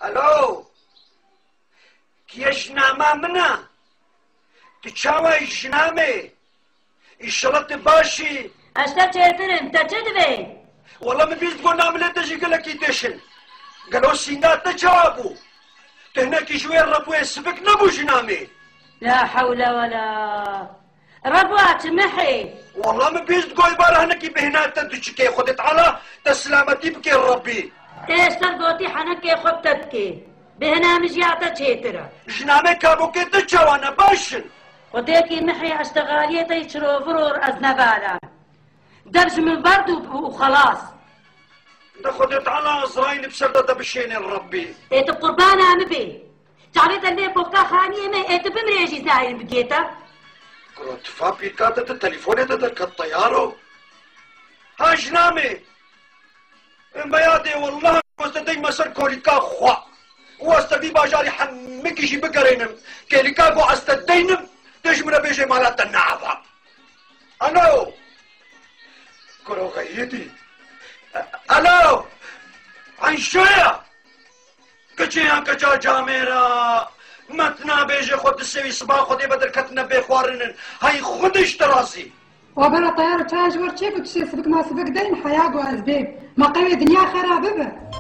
الو کیه جناما منه تو چاوه جنامه ایشالت باشی اشتا چهترم تا چه دوی؟ والله من بیست گو نامله تجی گلکی تشن گلو سینات نچابو تهنکی جوی ربوی سبک نبو جنامه لا حول ولا ربوات محي والله من بیست گوی باره هنکی بهنات تدوچکه خودت علا تسلامتی بکی ربی تيستر قوتي حنكي خبتتكي بهنا مجيعتا تشيترا جنامه كابوكي تجوانا باشن وديكي محي اشتغاليتا يشرو فرور ازنبالا دبج من برد وخلاص ده خودت على ازراين بسردة بشين ربي ايت قربانا مبي تعريت اللي بوكا خانية ما ايت بمريجي زاين بقيتا كنت فابي كاتت التليفون تدرك الطيارو ها جنامه بيادي والله واستدي مسر كوريكا خوا واستدي باجاري حمكي جي بقرينم كيليكا قو استدينم تجمنا بيجي مالات النعبة الو كرو غيدي الو عن شوية كجيها كجا جاميرا متنا بيجي خود السوي صباح خودي بدر كتنا بيخوارنن هاي خودش تراسي وبلا طيارة تاج ورشيك وتشي سبك ما سبك دين حياة وأسباب ما قوي دنيا خرابة